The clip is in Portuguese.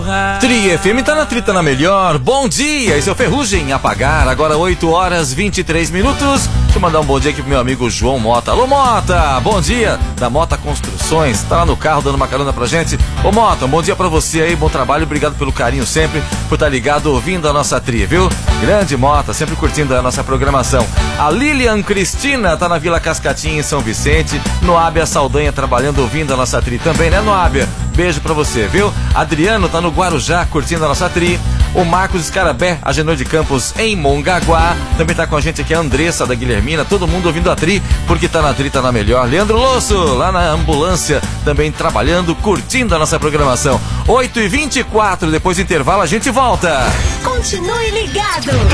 Tri FM tá na trita na melhor. Bom dia, esse é o Ferrugem Apagar. Agora 8 horas 23 minutos. Deixa eu mandar um bom dia aqui pro meu amigo João Mota. Alô, Mota, bom dia. Da Mota Construções, tá lá no carro dando uma carona pra gente. Ô, Mota, um bom dia pra você aí, bom trabalho. Obrigado pelo carinho sempre, por estar ligado ouvindo a nossa tri, viu? Grande Mota, sempre curtindo a nossa programação. A Lilian Cristina tá na Vila Cascatinha, em São Vicente. Noábia Saldanha trabalhando, ouvindo a nossa tri também, né, Noábia? Beijo pra você, viu? Adriano tá no Guarujá, curtindo a nossa tri. O Marcos Escarabé, Agenor de Campos, em Mongaguá. Também tá com a gente aqui a Andressa da Guilhermina. Todo mundo ouvindo a tri, porque tá na tri, tá na melhor. Leandro Losso, lá na ambulância, também trabalhando, curtindo a nossa programação. 8h24, depois do intervalo a gente volta. Continue ligado.